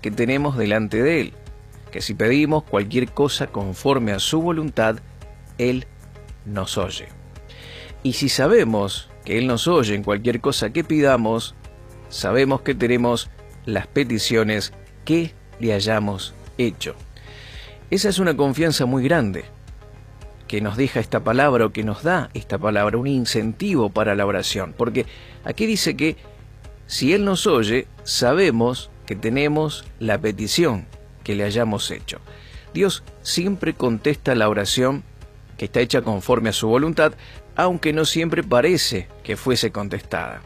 que tenemos delante de Él, que si pedimos cualquier cosa conforme a su voluntad, Él nos oye. Y si sabemos que Él nos oye en cualquier cosa que pidamos, sabemos que tenemos las peticiones que le hayamos hecho. Esa es una confianza muy grande que nos deja esta palabra, o que nos da esta palabra, un incentivo para la oración. Porque aquí dice que si Él nos oye, sabemos que tenemos la petición que le hayamos hecho. Dios siempre contesta la oración que está hecha conforme a su voluntad, aunque no siempre parece que fuese contestada.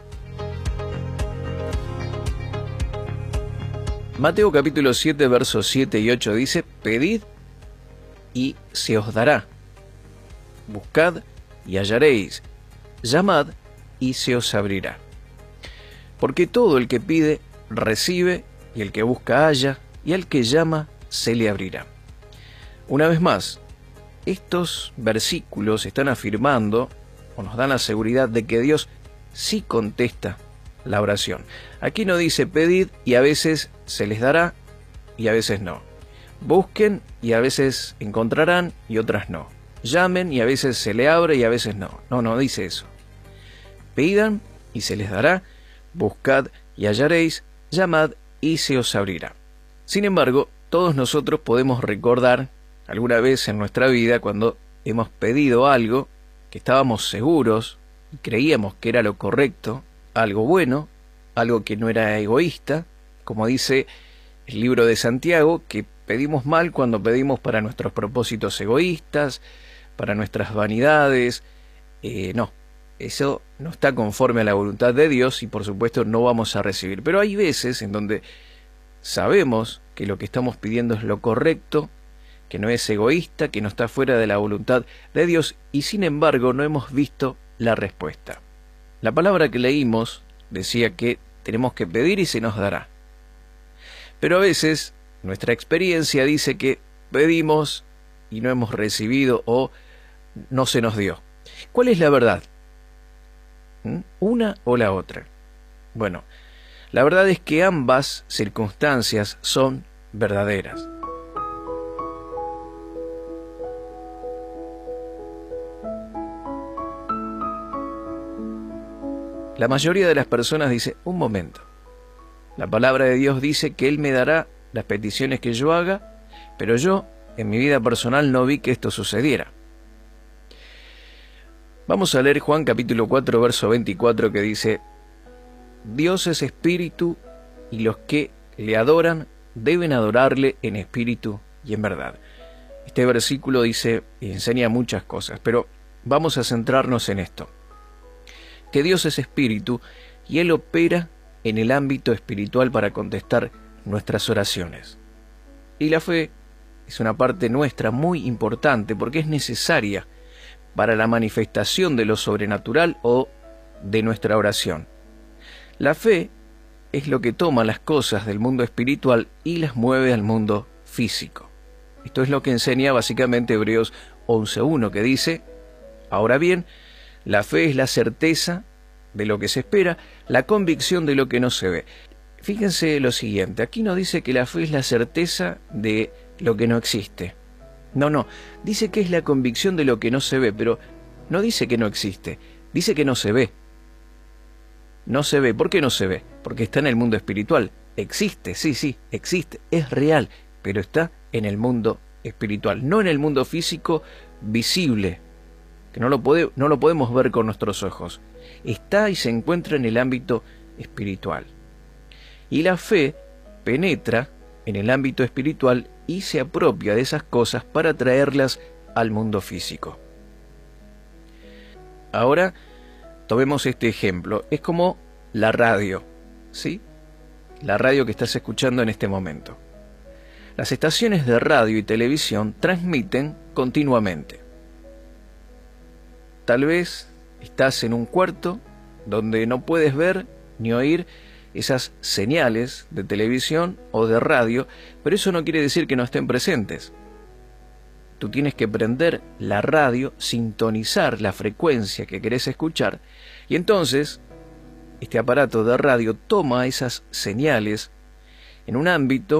Mateo capítulo 7, versos 7 y 8 dice: pedid y se os dará, buscad y hallaréis, llamad y se os abrirá. Porque todo el que pide, recibe, y el que busca halla, y al que llama se le abrirá. Una vez más, estos versículos están afirmando, o nos dan la seguridad de que Dios sí contesta la oración. Aquí no dice pedid y a veces se les dará y a veces no. Busquen y a veces encontrarán y otras no. Llamen y a veces se le abre y a veces no. No dice eso. Pidan y se les dará, buscad y hallaréis, llamad y se os abrirá. Sin embargo, todos nosotros podemos recordar alguna vez en nuestra vida cuando hemos pedido algo que estábamos seguros y creíamos que era lo correcto, algo bueno, algo que no era egoísta, como dice el libro de Santiago, que pedimos mal cuando pedimos para nuestros propósitos egoístas, para nuestras vanidades. No, eso no está conforme a la voluntad de Dios y por supuesto no vamos a recibir. Pero hay veces en donde sabemos que lo que estamos pidiendo es lo correcto, que no es egoísta, que no está fuera de la voluntad de Dios, y sin embargo no hemos visto la respuesta. La palabra que leímos decía que tenemos que pedir y se nos dará. Pero a veces nuestra experiencia dice que pedimos y no hemos recibido o no se nos dio. ¿Cuál es la verdad? ¿Una o la otra? Bueno, la verdad es que ambas circunstancias son verdaderas. La mayoría de las personas dice, un momento, la palabra de Dios dice que Él me dará las peticiones que yo haga, pero yo, en mi vida personal, no vi que esto sucediera. Vamos a leer Juan capítulo 4, verso 24, que dice: Dios es espíritu, y los que le adoran deben adorarle en espíritu y en verdad. Este versículo dice y enseña muchas cosas, pero vamos a centrarnos en esto. Que Dios es espíritu y Él opera en el ámbito espiritual para contestar nuestras oraciones. Y la fe es una parte nuestra muy importante porque es necesaria para la manifestación de lo sobrenatural o de nuestra oración. La fe es lo que toma las cosas del mundo espiritual y las mueve al mundo físico. Esto es lo que enseña básicamente Hebreos 11:1, que dice: ahora bien, la fe es la certeza de lo que se espera, la convicción de lo que no se ve. Fíjense lo siguiente, aquí no dice que la fe es la certeza de lo que no existe. No, dice que es la convicción de lo que no se ve, pero no dice que no existe, dice que no se ve. No se ve. ¿Por qué no se ve? Porque está en el mundo espiritual. Existe, sí, existe, es real, pero está en el mundo espiritual, no en el mundo físico visible, que no lo podemos ver con nuestros ojos. Está y se encuentra en el ámbito espiritual. Y la fe penetra en el ámbito espiritual y se apropia de esas cosas para traerlas al mundo físico. Ahora, tomemos este ejemplo. Es como la radio, ¿sí? La radio que estás escuchando en este momento. Las estaciones de radio y televisión transmiten continuamente. Tal vez estás en un cuarto donde no puedes ver ni oír esas señales de televisión o de radio, pero eso no quiere decir que no estén presentes. Tú tienes que prender la radio, sintonizar la frecuencia que querés escuchar, y entonces este aparato de radio toma esas señales en un ámbito